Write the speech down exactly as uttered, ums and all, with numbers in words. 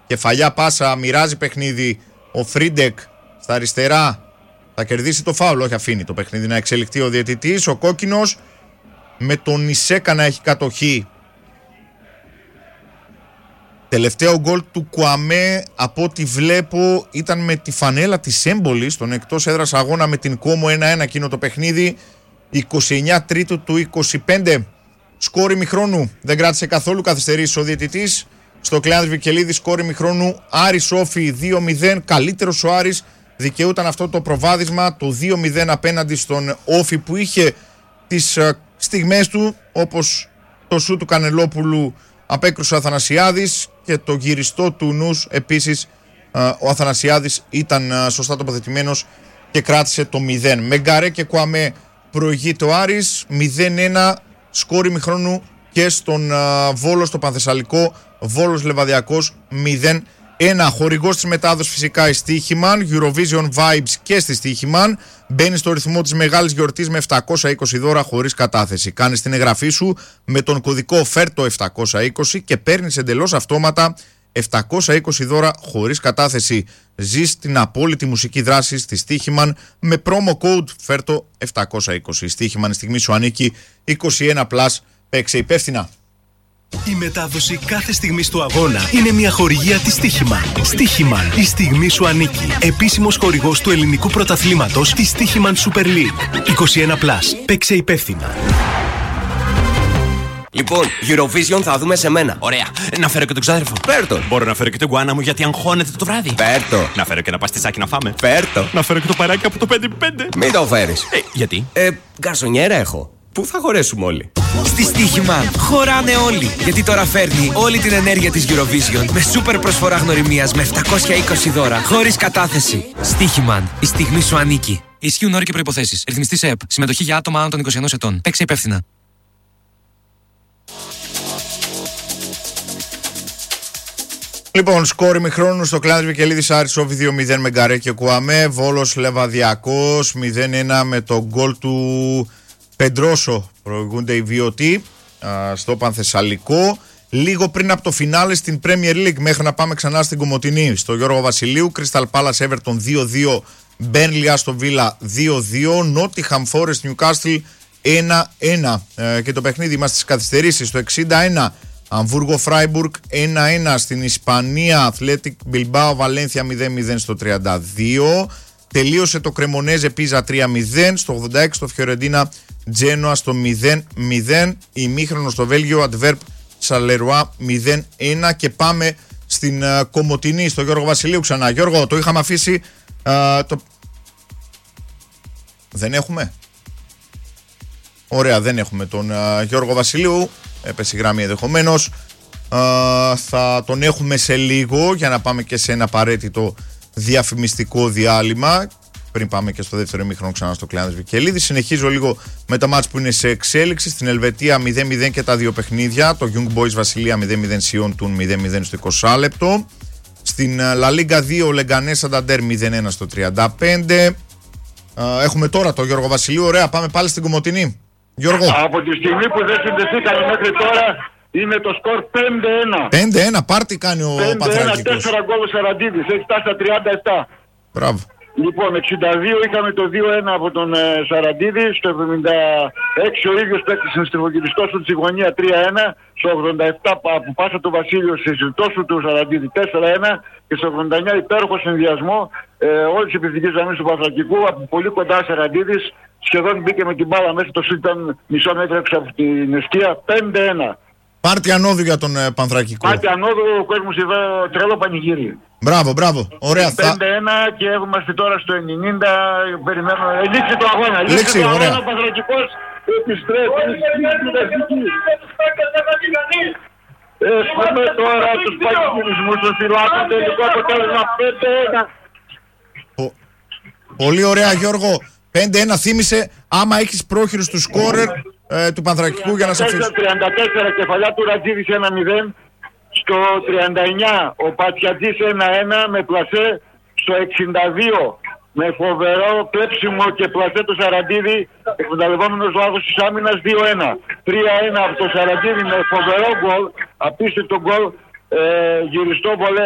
κεφαλιά πάσα, μοιράζει παιχνίδι. Ο Φρίντεκ στα αριστερά θα κερδίσει το φάουλ, όχι αφήνει το παιχνίδι να εξελιχθεί ο διαιτητής. Ο κόκκινος με τον Ισέκα να έχει κατοχή. Τελευταίο γκολ του Κουαμέ, από ό,τι βλέπω, ήταν με τη φανέλα της Έμπολης στον εκτός έδρας αγώνα με την Κόμο ένα ένα εκείνο το παιχνίδι. είκοσι εννέα Τρίτου του είκοσι πέντε. Σκόρ ημιχρόνου δεν κράτησε καθόλου καθυστερήσεις ο διαιτητής. Στο Κλεάνδρης Βικελίδης σκόρ ημιχρόνου Άρης Όφη δύο μηδέν. Καλύτερος ο Άρης, δικαιούταν αυτό το προβάδισμα, το δύο μηδέν απέναντι στον Όφη που είχε τις στιγμές του, όπως το σου του Κανελόπουλου απέκρουσε ο Αθανασιάδης και το γυριστό του νους επίσης. Ο Αθανασιάδης ήταν σωστά τοποθετημένος και κράτησε το μηδέν. Με Γκαρέ και Κουαμέ προηγείται ο Άρης μηδέν ένα. Σκόρ ημιχρόνου και στον Βόλο, στο Πανθεσσαλικό. Βόλος Λεβαδιακός μηδέν ένα. Χορηγός της μετάδοσης φυσικά η Στίχημαν, Eurovision Vibes και στη Στίχημαν. Μπαίνει στο ρυθμό της μεγάλης γιορτής με επτακόσια είκοσι δώρα χωρίς κατάθεση. Κάνεις την εγγραφή σου με τον κωδικό φέρτο επτακόσια είκοσι και παίρνεις εντελώς αυτόματα επτακόσια είκοσι δώρα χωρίς κατάθεση. Ζεις την απόλυτη μουσική δράση στη Στίχημαν με promo code φέρτο επτακόσια είκοσι. Η Στίχημαν, η στιγμή σου ανήκει. είκοσι ένα πλας, παίξε υπεύθυνα. Η μετάδοση κάθε στιγμής του αγώνα είναι μια χορηγία της Στίχημαν. Στίχημαν, η στιγμή σου ανήκει. Επίσημος χορηγός του ελληνικού πρωταθλήματος της Στίχημαν Super League. είκοσι ένα πλας, παίξε υπεύθυνα. Λοιπόν, Eurovision θα δούμε σε μένα. Ωραία. Να φέρω και τον ξάδερφο. Φέρτο. Μπορώ να φέρω και τον γκουάνα μου γιατί αγχώνεται το βράδυ. Φέρτο. Να φέρω και ένα παστιτσάκι να φάμε. Φέρτο. Να φέρω και το παράκι από το πέντε πέντε. Μην το φέρεις. Ε, γιατί? Ε, γκαρσονιέρα έχω. Πού θα χωρέσουμε όλοι? Στη Στίχημαν χωράνε όλοι. Γιατί τώρα φέρνει όλη την ενέργεια της Eurovision με σούπερ προσφορά γνωριμίας με επτακόσια είκοσι δώρα χωρίς κατάθεση. Στίχημαν, η στιγμή σου ανήκει. Ισχύουν όροι και προϋποθέσεις. Ρυθμιστής ΕΕΠ. Συμμετοχή για άτομα άνω των είκοσι ενός ετών. Παίξε υπεύθυνα. Λοιπόν, σκόρ ημιχρόνου στο Κλεάνδρης Βικελίδης Άρης Όφη δύο μηδέν με Γκαρέ και Κουαμέ. Βόλος Λεβαδιακός μηδέν ένα με το γκολ του Πεντρόσο. Προηγούνται οι βιωτοί στο Πανθεσσαλικό. Λίγο πριν από το φινάλε στην Premier League, μέχρι να πάμε ξανά στην Κομοτηνή. Στο Γιώργο Βασιλείου, Crystal Palace Everton δύο δύο, Burnley Aston Villa δύο δύο, Nottingham Forest Newcastle ένα ένα. Ε, και το παιχνίδι είμαστε στις καθυστερήσεις. Στο εξήντα ένα, Αμβούργο Φράιμπουργκ ένα ένα. Στην Ισπανία, Athletic Bilbao Valencia μηδέν μηδέν στο τριάντα δύο. Τελείωσε το Κρεμονέζε Πίζα τρία μηδέν. Στο ογδόντα έξι το Φιωρεντίνα Τζένοα στο μηδέν μηδέν. Ημίχρονο στο Βέλγιο Αντβέρπ Σαλερουά μηδέν ένα. Και πάμε στην uh, Κομοτηνή, στο Γιώργο Βασιλείου ξανά. Γιώργο, το είχαμε αφήσει. Uh, το... Δεν έχουμε. Ωραία, δεν έχουμε τον uh, Γιώργο Βασιλείου. Έπεσε η γραμμή ενδεχομένως. Uh, θα τον έχουμε σε λίγο για να πάμε και σε ένα απαραίτητο διαφημιστικό διάλειμμα. Πριν πάμε και στο δεύτερο ημίχρονο ξανά στο Κλεάνδρης Βικελίδη. Συνεχίζω λίγο με τα μάτς που είναι σε εξέλιξη. Στην Ελβετία μηδέν μηδέν και τα δύο παιχνίδια. Το Young Boys Βασιλεία μηδέν μηδέν Σιόν Τουν μηδέν μηδέν στο είκοσι λεπτό. Στην La Liga δύο Λεγκανέ Σανταντέρ μηδέν ένα στο τριάντα πέντε. Έχουμε τώρα το Γιώργο Βασιλείου. Ωραία, πάμε πάλι στην Κομοτηνή. Γιώργο. Από τη στιγμή που δεν συνδεθήκαμε μέχρι τώρα είναι το σκορ πέντε ένα. πέντε ένα, πάρτι κάνει ο Πανθρακικός. πέντε ένα, τέσσερα γκολ ο Σαραντίδης, έχει φτάσει στα τριάντα επτά. Μπράβο. Λοιπόν, εξήντα δύο είχαμε το δύο ένα από τον ε, Σαραντίδη, στο εβδομήντα έξι ο ίδιος παίκτης συνστριβοκυριστός του της γωνία τρία ένα, στο ογδόντα επτά που πάσα του Βασίλειο στη ζητώσου του Σαραντίδη τέσσερα ένα και στο ογδόντα εννιά υπέροχο συνδυασμό ε, όλης της επιθετικής γραμμής του Πανθρακικού από πολύ κοντά Σαραντίδης, σχεδόν μπήκε με την μπάλα μέσα, το σούτ ήταν μισό μέτρο έξω από την εστία, πέντε ένα. Πάρτι ανόδου για τον ε, Πανθρακικό. Πάρτι ανόδου, ο κόσμος εδώ τρελό πανηγύρι. Μπράβο, μπράβο. Ωραία. πέντε ένα και είμαστε τώρα στο ενενήντα. Περιμένω. Λήξει το αγώνα. Λήξει, το ωραία. αγώνα. Ο Πανθρακικός επιστρέφει στην δυτική. Έχουμε τώρα τους πανηγυρισμούς του Φιλάκου. Τελικό αποτέλεσμα πέντε ένα. Πολύ ωραία, Γιώργο. πέντε ένα θύμισε άμα έχεις πρόχειρους του σκόρερ ε, του Πανθρακικού για να σε αφήσω. τριάντα τέσσερα κεφαλιά του Ρατζίδης ένα μηδέν. Στο τριάντα εννιά ο Πατσιατζής ένα ένα με πλασέ. Στο εξήντα δύο με φοβερό κλέψιμο και πλασέ του Σαραντίδη, εκμεταλλευόμενος λάθος της άμυνας δύο ένα. τρία ένα από το Σαραντίδη με φοβερό γκολ, απίστευτο γκολ, ε, γυριστό βολέ.